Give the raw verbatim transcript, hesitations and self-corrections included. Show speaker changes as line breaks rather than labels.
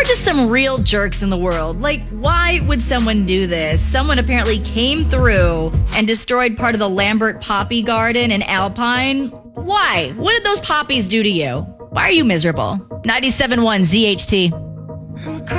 just some real jerks in the world. Like, why would someone do this? Someone apparently came through and destroyed part of the Lambert Poppy Garden in Alpine. Why? What did those poppies do to you? Why are you miserable? ninety-seven point one Z H T.